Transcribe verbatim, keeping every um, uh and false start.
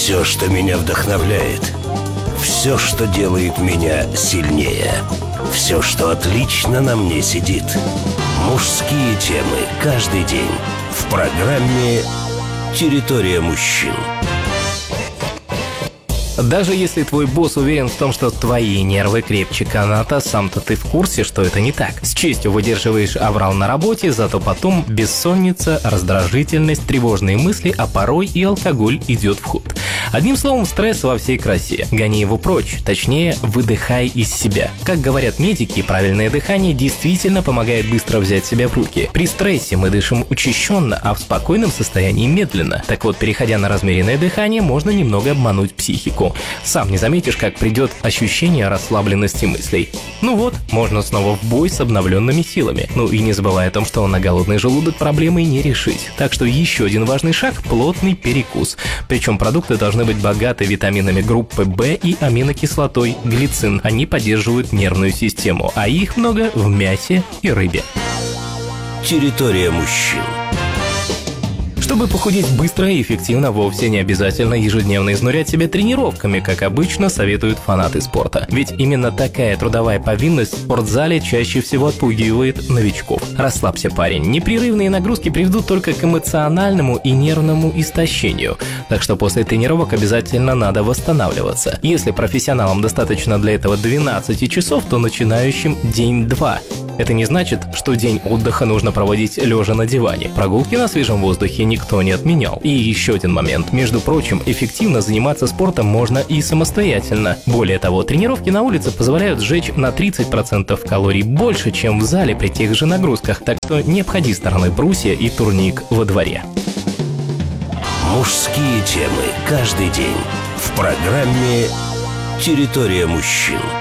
Все, что меня вдохновляет, все, что делает меня сильнее, все, что отлично на мне сидит. Мужские темы каждый день в программе «Территория мужчин». Даже если твой босс уверен в том, что твои нервы крепче каната, сам-то ты в курсе, что это не так. С честью выдерживаешь аврал на работе, зато потом бессонница, раздражительность, тревожные мысли, а порой и алкоголь идет в ход. Одним словом, стресс во всей красе. Гони его прочь, точнее, выдыхай из себя. Как говорят медики, правильное дыхание действительно помогает быстро взять себя в руки. При стрессе мы дышим учащенно, а в спокойном состоянии медленно. Так вот, переходя на размеренное дыхание, можно немного обмануть психику. Сам не заметишь, как придет ощущение расслабленности мыслей. Ну вот, можно снова в бой с обновленными силами. Ну и не забывай о том, что на голодный желудок проблемы не решить. Так что еще один важный шаг – плотный перекус. Причем продукты должны быть богаты витаминами группы В и аминокислотой глицин. Они поддерживают нервную систему, а их много в мясе и рыбе. Территория мужчин. Чтобы похудеть быстро и эффективно, вовсе не обязательно ежедневно изнурять себя тренировками, как обычно советуют фанаты спорта. Ведь именно такая трудовая повинность в спортзале чаще всего отпугивает новичков. Расслабься, парень. Непрерывные нагрузки приведут только к эмоциональному и нервному истощению. Так что после тренировок обязательно надо восстанавливаться. Если профессионалам достаточно для этого двенадцати часов, то начинающим день-два. Это не значит, что день отдыха нужно проводить лежа на диване. Прогулки на свежем воздухе никто не отменял. И еще один момент. Между прочим, эффективно заниматься спортом можно и самостоятельно. Более того, тренировки на улице позволяют сжечь на тридцать процентов калорий больше, чем в зале при тех же нагрузках. Так что не обходи стороной брусья и турник во дворе. Мужские темы каждый день в программе «Территория мужчин».